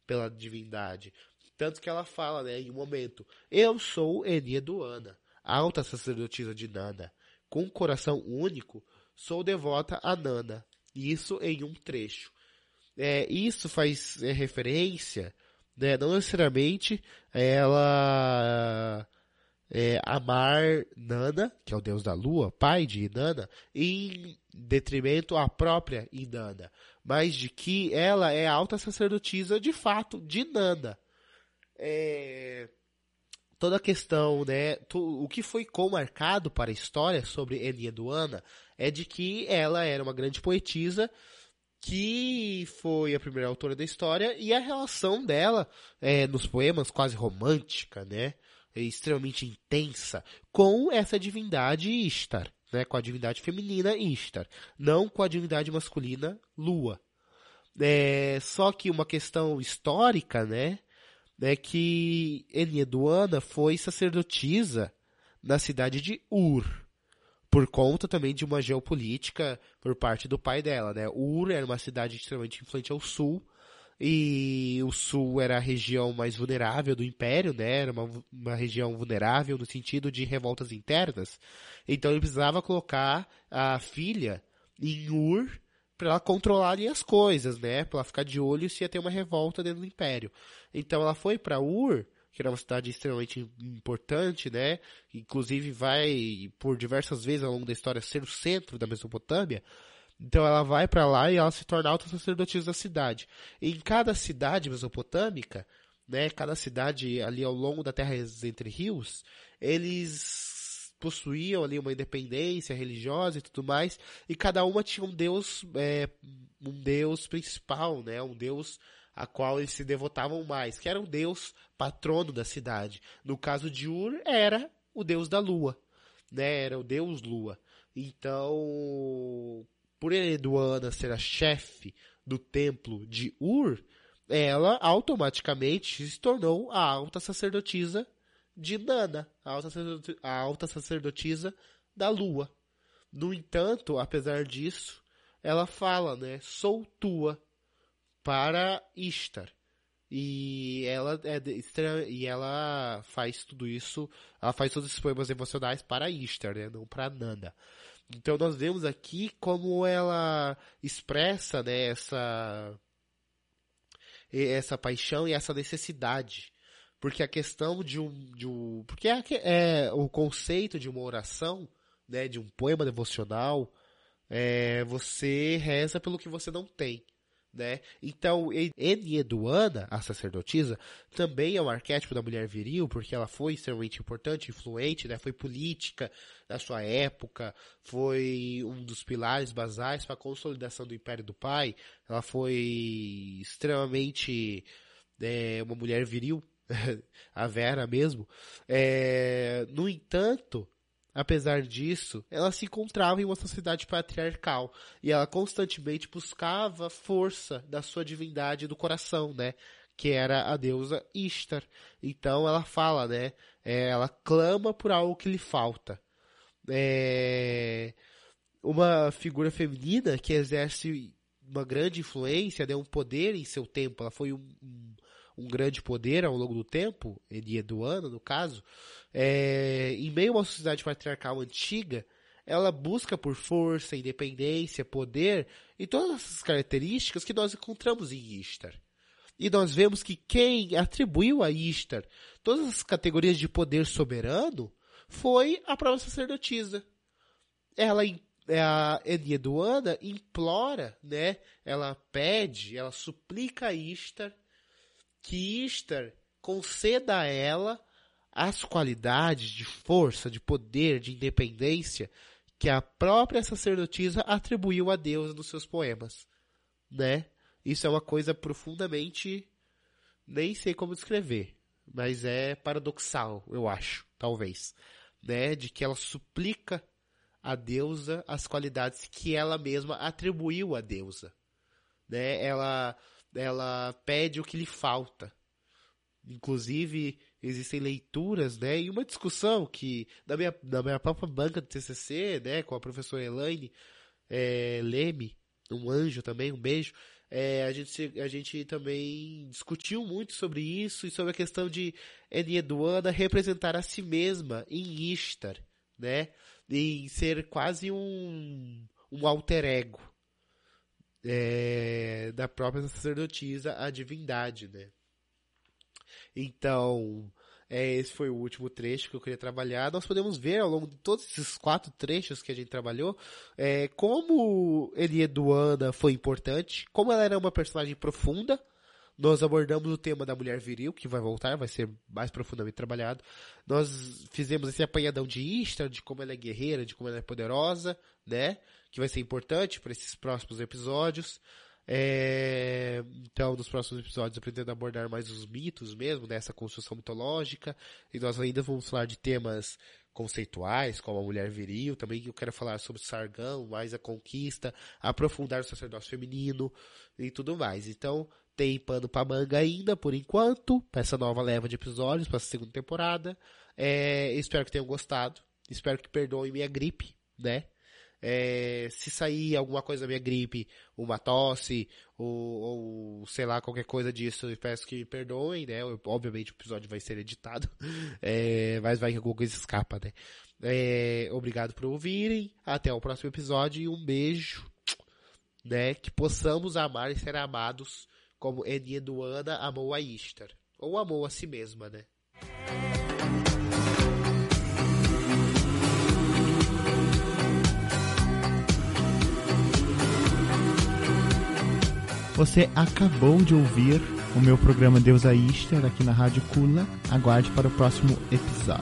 pela divindade. Tanto que ela fala, né, em um momento, eu sou Enheduanna, alta sacerdotisa de Nanda. Com um coração único, sou devota a Nanda. Isso em um trecho. Isso faz referência, né, não necessariamente ela amar Nana, que é o deus da lua, pai de Inanna, em detrimento à própria Inanna, mas de que ela é a alta sacerdotisa de fato de Nana. Toda a questão, né, o que foi comarcado para a história sobre Enheduanna é de que ela era uma grande poetisa que foi a primeira autora da história, e a relação dela nos poemas quase romântica, né, extremamente intensa, com essa divindade Ishtar, né, com a divindade feminina Ishtar, não com a divindade masculina Lua. Só que uma questão histórica, né, é que Enheduanna foi sacerdotisa na cidade de Ur, por conta também de uma geopolítica por parte do pai dela, né? Ur era uma cidade extremamente influente ao sul, e o sul era a região mais vulnerável do império, né? Era uma região vulnerável no sentido de revoltas internas. Então ele precisava colocar a filha em Ur para ela controlar ali as coisas, né? Para ela ficar de olho se ia ter uma revolta dentro do império. Então ela foi para Ur, que era uma cidade extremamente importante, né? Inclusive vai, por diversas vezes ao longo da história, ser o centro da Mesopotâmia. Então ela vai para lá e ela se torna alta sacerdotisa da cidade. E em cada cidade mesopotâmica, né? Cada cidade ali ao longo da terra entre rios, eles possuíam ali uma independência religiosa e tudo mais, e cada uma tinha um deus principal, né? Um deus a qual eles se devotavam mais, que era o deus patrono da cidade. No caso de Ur, era o deus da lua, né? Era o deus lua. Então, por Enheduanna ser a chefe do templo de Ur, ela automaticamente se tornou a alta sacerdotisa de Nana, a alta sacerdotisa da lua. No entanto, apesar disso, ela fala, né? Sou tua, para Ishtar. E ela faz tudo isso, ela faz todos esses poemas emocionais para Ishtar, né, não para Nanda. Então nós vemos aqui como ela expressa, né, essa paixão e essa necessidade. Porque a questão porque o conceito de uma oração, né, de um poema devocional, você reza pelo que você não tem. Né? Então, Enheduanna, a sacerdotisa, também é um arquétipo da mulher viril, porque ela foi extremamente importante, influente, né? Foi política na sua época, foi um dos pilares basais para a consolidação do Império do Pai, ela foi extremamente uma mulher viril, a Vera mesmo. No entanto, apesar disso, ela se encontrava em uma sociedade patriarcal e ela constantemente buscava força da sua divindade do coração, né? Que era a deusa Ishtar. Então ela fala, né? Ela clama por algo que lhe falta. Uma figura feminina que exerce uma grande influência, né? Um poder em seu tempo. Ela foi um grande poder ao longo do tempo, Enheduanna, no caso, em meio a uma sociedade patriarcal antiga, ela busca por força, independência, poder e todas essas características que nós encontramos em Ishtar. E nós vemos que quem atribuiu a Ishtar todas as categorias de poder soberano foi a própria sacerdotisa. A Enheduanna implora, né? Ela pede, ela suplica a Ishtar que Ishtar conceda a ela as qualidades de força, de poder, de independência que a própria sacerdotisa atribuiu a deusa nos seus poemas, né? Isso é uma coisa profundamente, nem sei como descrever, mas é paradoxal, eu acho, talvez, né? De que ela suplica a deusa as qualidades que ela mesma atribuiu à deusa, né? Ela pede o que lhe falta. Inclusive, existem leituras, né, e uma discussão que, na minha própria banca de TCC, né, com a professora Elaine Leme, um anjo também, um beijo, A gente também discutiu muito sobre isso e sobre a questão de Enheduanna representar a si mesma em Ishtar, né? Em ser quase um alter ego da própria sacerdotisa, a divindade, né? Então, esse foi o último trecho que eu queria trabalhar. Nós podemos ver ao longo de todos esses 4 trechos que a gente trabalhou, como Enheduanna foi importante, como ela era uma personagem profunda. Nós abordamos o tema da mulher viril, que vai voltar, vai ser mais profundamente trabalhado. Nós fizemos esse apanhadão de Ishtar, de como ela é guerreira, de como ela é poderosa, né? Que vai ser importante para esses próximos episódios. Então, nos próximos episódios eu pretendo abordar mais os mitos mesmo, dessa construção mitológica, e nós ainda vamos falar de temas conceituais, como a mulher viril, também eu quero falar sobre Sargon, mais a conquista, aprofundar o sacerdócio feminino e tudo mais. Então, tem pano pra manga ainda, por enquanto, para essa nova leva de episódios, para essa segunda temporada. Espero que tenham gostado, espero que perdoem minha gripe, né? Se sair alguma coisa da minha gripe, uma tosse, ou sei lá, qualquer coisa disso, eu peço que me perdoem, né? Obviamente o episódio vai ser editado, mas vai que alguma coisa escapa, né? Obrigado por ouvirem, até o próximo episódio e um beijo, né? Que possamos amar e ser amados como Enheduanna amou a Ishtar, ou amou a si mesma, né? Você acabou de ouvir o meu programa Deusa Ishtar aqui na Rádio Kula. Aguarde para o próximo episódio.